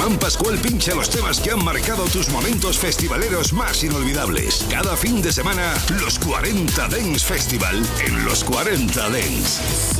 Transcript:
Iván Pascual pincha los temas que han marcado tus momentos festivaleros más inolvidables. Cada fin de semana, los 40 Dance Festival en los 40 Dance.